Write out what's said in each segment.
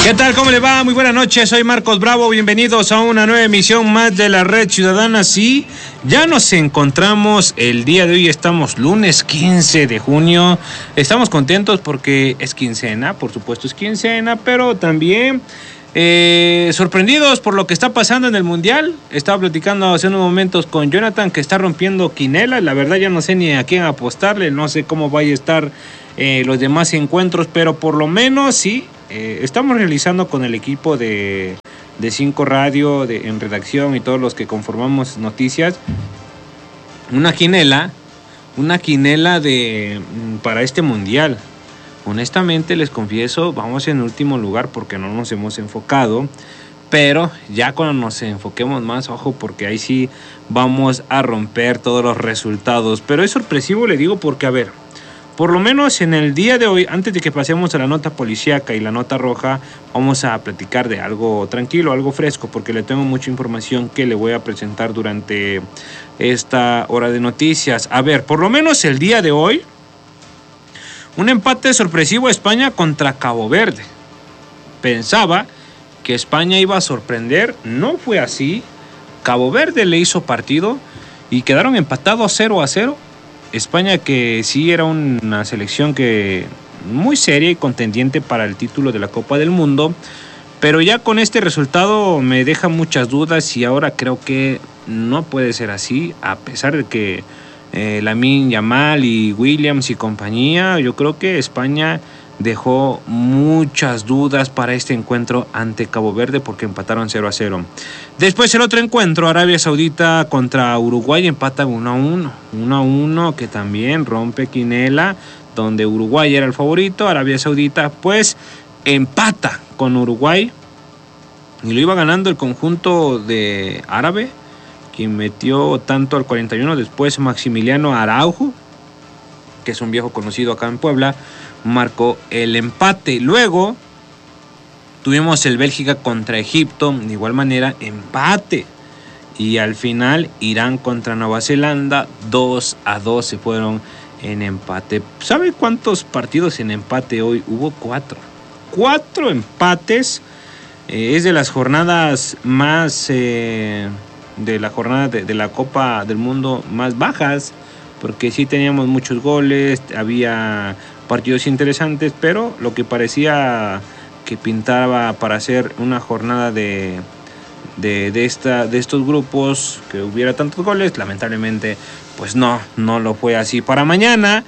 ¿Qué tal? ¿Cómo le va? Muy buenas noches, soy Marcos Bravo, bienvenidos a una nueva emisión más de la Red Ciudadana. Sí, ya nos encontramos el día de hoy, estamos lunes 15 de junio, estamos contentos porque es quincena, por supuesto es quincena, pero también sorprendidos por lo que está pasando en el Mundial. Estaba platicando hace unos momentos con Jonathan que está rompiendo quinela, la verdad ya no sé ni a quién apostarle, no sé cómo vaya a estar los demás encuentros, pero por lo menos sí. Estamos realizando con el equipo de 5 Radio en redacción y todos los que conformamos noticias una quinela para este mundial. Honestamente les confieso, vamos en último lugar porque no nos hemos enfocado, pero ya cuando nos enfoquemos más, ojo, porque ahí sí vamos a romper todos los resultados. Pero es sorpresivo, le digo, porque a ver, por lo menos en el día de hoy, antes de que pasemos a la nota policíaca y la nota roja, vamos a platicar de algo tranquilo, algo fresco, porque le tengo mucha información que le voy a presentar durante esta hora de noticias. A ver, por lo menos el día de hoy, un empate sorpresivo a España contra Cabo Verde. Pensaba que España iba a sorprender, no fue así. Cabo Verde le hizo partido y quedaron empatados 0-0. España, que sí era una selección que muy seria y contendiente para el título de la Copa del Mundo, pero ya con este resultado me deja muchas dudas y ahora creo que no puede ser así, a pesar de que Lamine Yamal y Williams y compañía, yo creo que España dejó muchas dudas para este encuentro ante Cabo Verde porque empataron 0-0. Después el otro encuentro, Arabia Saudita contra Uruguay, empatan 1-1, que también rompe quinela, donde Uruguay era el favorito. Arabia Saudita pues empata con Uruguay y lo iba ganando el conjunto de árabe, quien metió tanto al 41, después Maximiliano Araujo, que es un viejo conocido acá en Puebla, marcó el empate. Luego tuvimos el Bélgica contra Egipto, de igual manera empate. Y al final Irán contra Nueva Zelanda, 2-2 se fueron en empate. ¿Sabe cuántos partidos en empate hoy? Hubo 4. 4 empates. Es de las jornadas más de la jornada de la Copa del Mundo más bajas, porque sí teníamos muchos goles, había partidos interesantes, pero lo que parecía que pintaba para hacer una jornada de estos grupos, que hubiera tantos goles, lamentablemente pues no lo fue así. Para mañana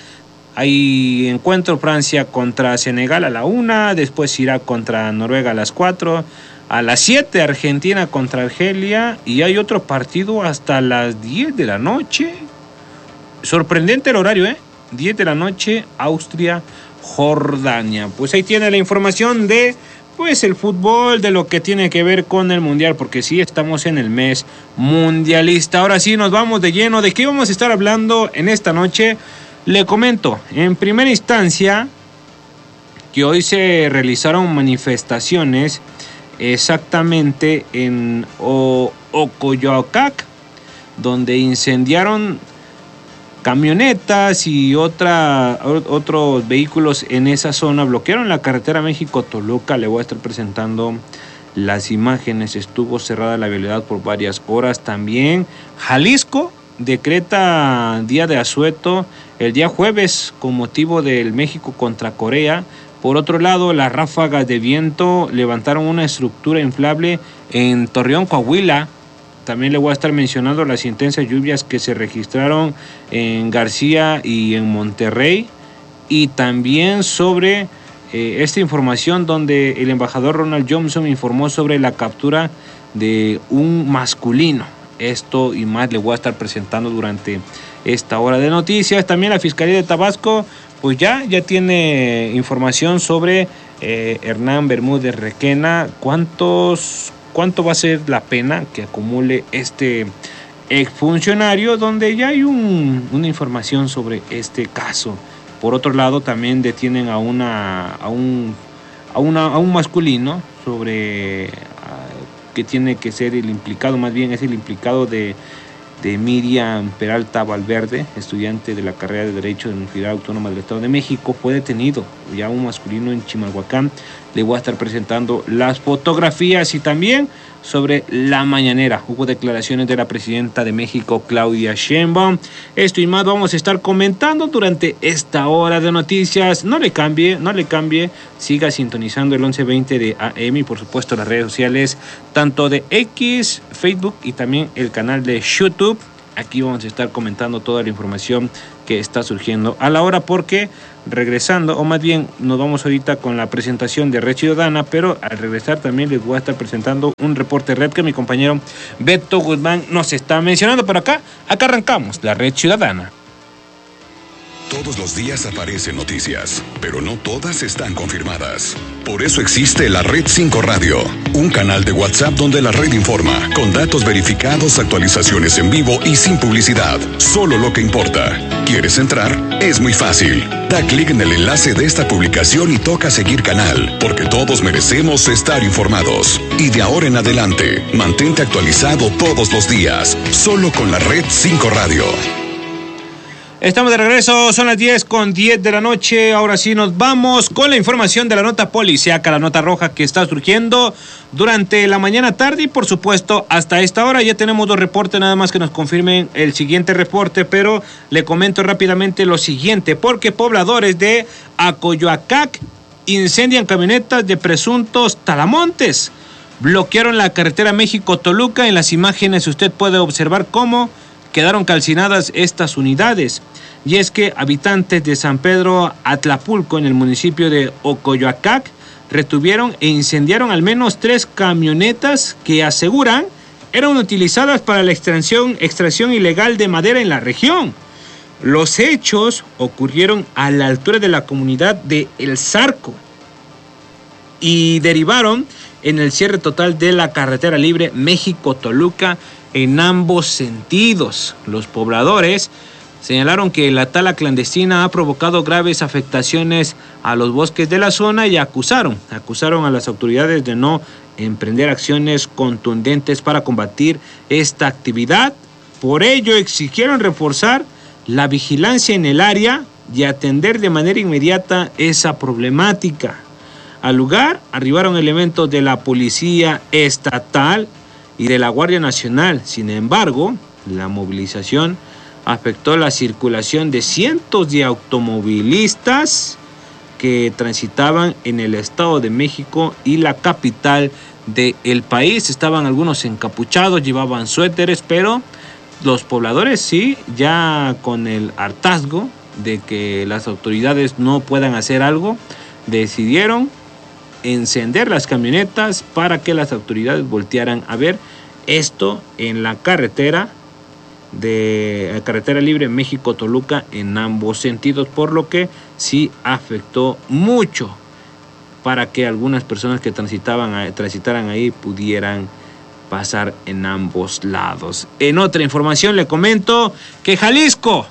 hay encuentro, Francia contra Senegal a la 1, después Irak contra Noruega a las 4, a las 7 Argentina contra Argelia, y hay otro partido hasta las 10 de la noche. Sorprendente el horario, 10 de la noche, Austria, Jordania. Pues ahí tiene la información de pues el fútbol, de lo que tiene que ver con el mundial, porque sí estamos en el mes mundialista. Ahora sí nos vamos de lleno. ¿De qué vamos a estar hablando en esta noche? Le comento, en primera instancia, que hoy se realizaron manifestaciones exactamente en Ocoyoacac, donde incendiaron camionetas y otros vehículos en esa zona, bloquearon la carretera México-Toluca. Le voy a estar presentando las imágenes. Estuvo cerrada la vialidad por varias horas. También Jalisco decreta día de asueto el día jueves con motivo del México contra Corea. Por otro lado, las ráfagas de viento levantaron una estructura inflable en Torreón, Coahuila. También le voy a estar mencionando las intensas lluvias que se registraron en García y en Monterrey. Y también sobre esta información donde el embajador Ronald Johnson informó sobre la captura de un masculino. Esto y más le voy a estar presentando durante esta hora de noticias. También la Fiscalía de Tabasco pues ya tiene información sobre Hernán Bermúdez Requena. ¿Cuánto va a ser la pena que acumule este exfuncionario? Donde ya hay una información sobre este caso. Por otro lado, también detienen a un masculino sobre que tiene que ser el implicado, más bien es el implicado de Miriam Peralta Valverde, estudiante de la carrera de Derecho de la Universidad Autónoma del Estado de México. Fue detenido ya un masculino en Chimalhuacán. Le voy a estar presentando las fotografías y también sobre la mañanera. Hubo declaraciones de la presidenta de México, Claudia Sheinbaum. Esto y más vamos a estar comentando durante esta hora de noticias. No le cambie. Siga sintonizando el 1120 de AM y por supuesto las redes sociales, tanto de X, Facebook y también el canal de YouTube. Aquí vamos a estar comentando toda la información que está surgiendo a la hora, porque regresando, o más bien nos vamos ahorita con la presentación de Red Ciudadana, pero al regresar también les voy a estar presentando un reporte red que mi compañero Beto Guzmán nos está mencionando. Pero acá arrancamos la Red Ciudadana. Todos los días aparecen noticias, pero no todas están confirmadas. Por eso existe la Red 5 Radio, un canal de WhatsApp donde la red informa, con datos verificados, actualizaciones en vivo y sin publicidad. Solo lo que importa. ¿Quieres entrar? Es muy fácil. Da clic en el enlace de esta publicación y toca seguir canal, porque todos merecemos estar informados. Y de ahora en adelante, mantente actualizado todos los días, solo con la Red 5 Radio. Estamos de regreso, son las 10:10 de la noche. Ahora sí nos vamos con la información de la nota policíaca, la nota roja que está surgiendo durante la mañana, tarde y por supuesto hasta esta hora. Ya tenemos 2 reportes, nada más que nos confirmen el siguiente reporte, pero le comento rápidamente lo siguiente, porque pobladores de Acoyoacac incendian camionetas de presuntos talamontes. Bloquearon la carretera México-Toluca. En las imágenes usted puede observar cómo quedaron calcinadas estas unidades. Y es que habitantes de San Pedro Atlapulco, en el municipio de Ocoyoacac, retuvieron e incendiaron al menos 3 camionetas que aseguran eran utilizadas para la extracción ilegal de madera en la región. Los hechos ocurrieron a la altura de la comunidad de El Zarco y derivaron en el cierre total de la carretera libre México-Toluca en ambos sentidos. Los pobladores señalaron que la tala clandestina ha provocado graves afectaciones a los bosques de la zona y acusaron a las autoridades de no emprender acciones contundentes para combatir esta actividad. Por ello exigieron reforzar la vigilancia en el área y atender de manera inmediata esa problemática. Al lugar arribaron elementos de la Policía Estatal y de la Guardia Nacional. Sin embargo, la movilización afectó la circulación de cientos de automovilistas que transitaban en el Estado de México y la capital del país. Estaban algunos encapuchados, llevaban suéteres, pero los pobladores sí, ya con el hartazgo de que las autoridades no puedan hacer algo, decidieron encender las camionetas para que las autoridades voltearan a ver esto en la carretera libre México-Toluca en ambos sentidos, por lo que sí afectó mucho para que algunas personas que transitaran ahí pudieran pasar en ambos lados. En otra información le comento que Jalisco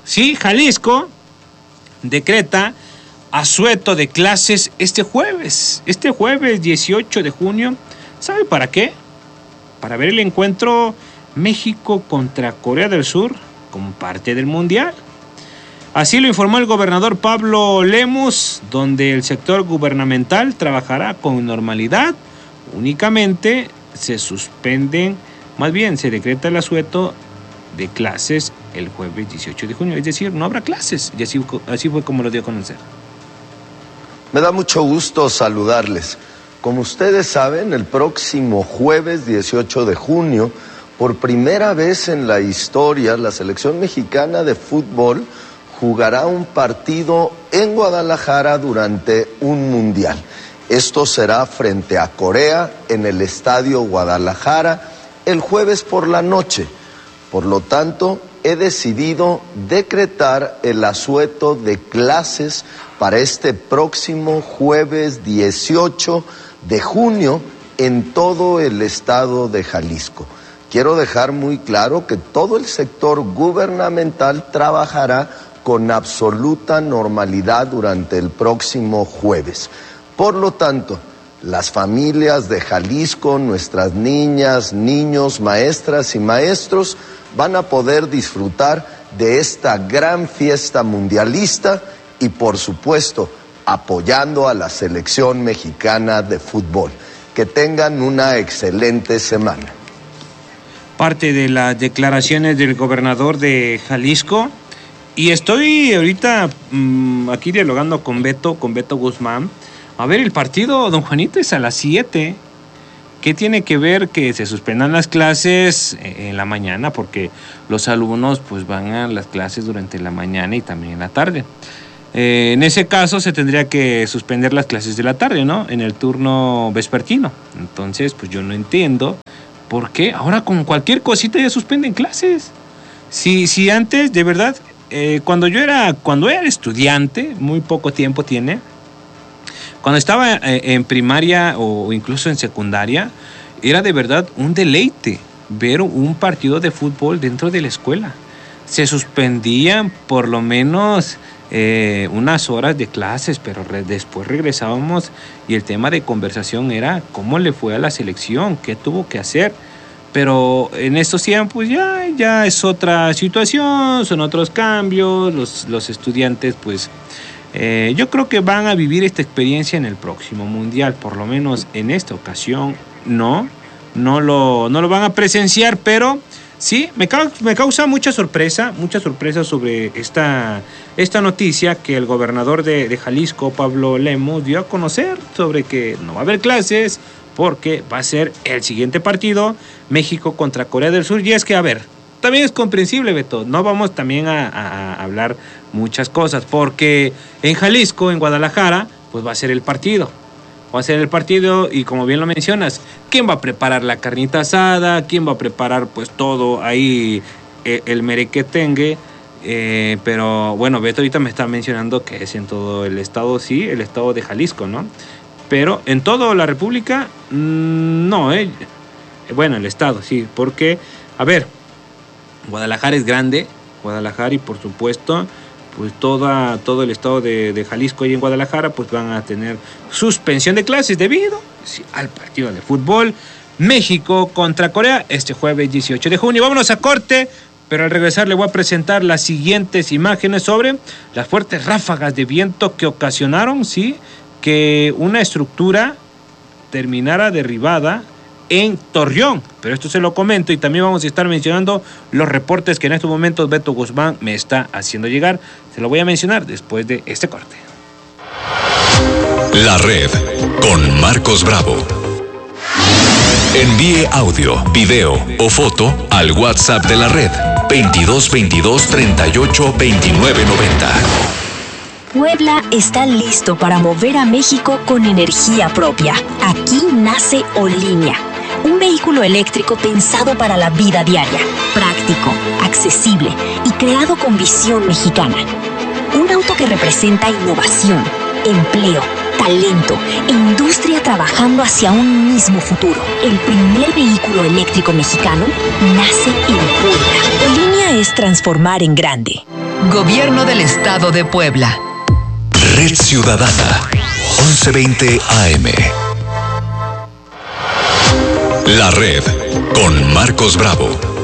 decreta asueto de clases este jueves 18 de junio. ¿Sabe para qué? Para ver el encuentro México contra Corea del Sur como parte del Mundial. Así lo informó el gobernador Pablo Lemus, donde el sector gubernamental trabajará con normalidad. Únicamente se decreta el asueto de clases el jueves 18 de junio, es decir, no habrá clases, y así fue como lo dio a conocer. Me da mucho gusto saludarles. Como ustedes saben, el próximo jueves 18 de junio, por primera vez en la historia, la selección mexicana de fútbol jugará un partido en Guadalajara durante un mundial. Esto será frente a Corea en el Estadio Guadalajara el jueves por la noche. Por lo tanto, he decidido decretar el asueto de clases para este próximo jueves 18 de junio en todo el estado de Jalisco. Quiero dejar muy claro que todo el sector gubernamental trabajará con absoluta normalidad durante el próximo jueves. Por lo tanto, las familias de Jalisco, nuestras niñas, niños, maestras y maestros van a poder disfrutar de esta gran fiesta mundialista y, por supuesto, apoyando a la selección mexicana de fútbol. Que tengan una excelente semana. Parte de las declaraciones del gobernador de Jalisco. Y estoy ahorita aquí dialogando con Beto Guzmán. A ver, el partido, don Juanito, es a las 7. ¿Qué tiene que ver que se suspendan las clases en la mañana? Porque los alumnos pues van a las clases durante la mañana y también en la tarde. En ese caso se tendría que suspender las clases de la tarde, ¿no? En el turno vespertino. Entonces, pues yo no entiendo por qué ahora con cualquier cosita ya suspenden clases. Si antes, de verdad, cuando era estudiante, muy poco tiempo tiene, cuando estaba en primaria o incluso en secundaria, era de verdad un deleite ver un partido de fútbol dentro de la escuela. Se suspendían por lo menos unas horas de clases, pero después regresábamos y el tema de conversación era cómo le fue a la selección, qué tuvo que hacer. Pero en estos tiempos ya es otra situación, son otros cambios, los estudiantes pues yo creo que van a vivir esta experiencia en el próximo mundial, por lo menos en esta ocasión no lo van a presenciar, pero sí, me causa mucha sorpresa sobre esta noticia que el gobernador de Jalisco, Pablo Lemos, dio a conocer sobre que no va a haber clases porque va a ser el siguiente partido, México contra Corea del Sur. Y es que, a ver, también es comprensible, Beto, no vamos también a hablar muchas cosas, porque en Jalisco, en Guadalajara, pues va a ser el partido. Va a ser el partido y como bien lo mencionas, ¿quién va a preparar la carnita asada? ¿Quién va a preparar pues todo ahí el merequetengue? Pero bueno, Beto ahorita me está mencionando que es en todo el estado, sí, el estado de Jalisco, ¿no? Pero en toda la república, no, bueno, el estado, sí, porque, a ver, Guadalajara es grande, Guadalajara y por supuesto pues todo el estado de Jalisco y en Guadalajara pues van a tener suspensión de clases debido al partido de fútbol México contra Corea este jueves 18 de junio. Vámonos a corte, pero al regresar le voy a presentar las siguientes imágenes sobre las fuertes ráfagas de viento que ocasionaron, sí, que una estructura terminara derribada en Torreón, pero esto se lo comento y también vamos a estar mencionando los reportes que en estos momentos Beto Guzmán me está haciendo llegar. Se lo voy a mencionar después de este corte. La Red con Marcos Bravo. Envíe audio, video o foto al WhatsApp de la Red 2222 38 29 90. Puebla está listo para mover a México con energía propia. Aquí nace Olínea, un vehículo eléctrico pensado para la vida diaria, práctico, accesible y creado con visión mexicana. Un auto que representa innovación, empleo, talento e industria trabajando hacia un mismo futuro. El primer vehículo eléctrico mexicano nace en Puebla. Olínea es transformar en grande. Gobierno del Estado de Puebla. Red Ciudadana, 1120 AM. La Red con Marcos Bravo.